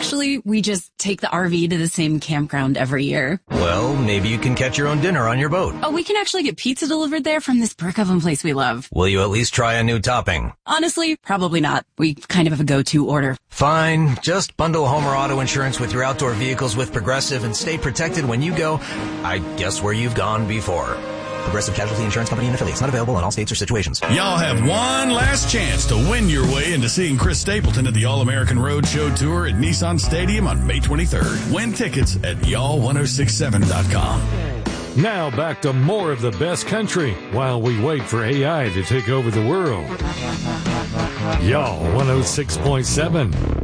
Actually, we just take the RV to the same campground every year. Well, maybe you can catch your own dinner on your boat. Oh, we can actually get pizza delivered there from this brick oven place we love. Will you at least try a new topping? Honestly, probably not. We kind of have a go-to order. Fine. Just bundle home or auto insurance with your outdoor vehicles with Progressive and stay protected when you go, I guess, where you've gone before. Progressive Casualty Insurance Company and affiliates. Not available in all states or situations. Y'all have one last chance to win your way into seeing Chris Stapleton at the All-American Roadshow Tour at Nissan Stadium on May 23rd. Win tickets at y'all1067.com. Now back to more of the best country while we wait for AI to take over the world. Y'all 106.7.